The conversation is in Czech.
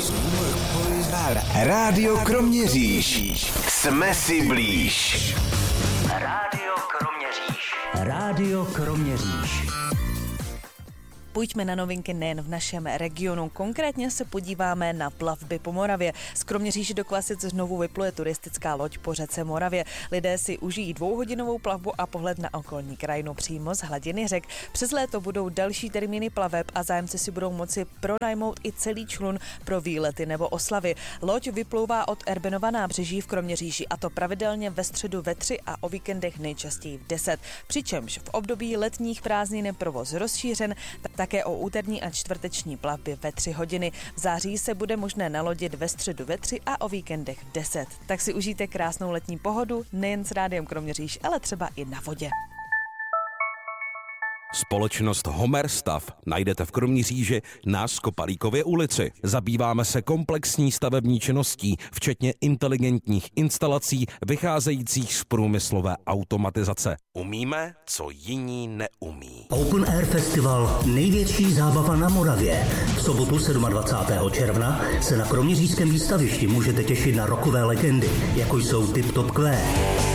Rádio Kroměříž. Jsme si blíž. Rádio Kroměříž. Rádio Kroměříž. Pojďme na novinky nejen v našem regionu. Konkrétně se podíváme na plavby po Moravě. Z Kroměříže do Kvasic znovu vypluje turistická loď po řece Moravě. Lidé si užijí 2hodinovou plavbu a pohled na okolní krajinu přímo z hladiny řek. Přes léto budou další termíny plaveb a zájemci si budou moci pronajmout i celý člun pro výlety nebo oslavy. Loď vyplouvá od Erbenova nábřeží v Kroměříži, a to pravidelně ve středu ve 3 a o víkendech nejčastěji v 10. Přičemž v období letních prázdnin je provoz rozšířen, také o úterní a čtvrteční plavby ve 3 hodiny. V září se bude možné nalodit ve středu ve 3 a o víkendech v 10. Tak si užijte krásnou letní pohodu nejen s Rádiem Kroměříž, ale třeba i na vodě. Společnost Homerstav najdete v Kroměříži na Skopalíkově ulici. Zabýváme se komplexní stavební činností, včetně inteligentních instalací vycházejících z průmyslové automatizace. Umíme, co jiní neumí. Open Air Festival, největší zábava na Moravě. V sobotu 27. června se na kroměřížském výstavišti můžete těšit na rockové legendy, jako jsou Tip Top Q,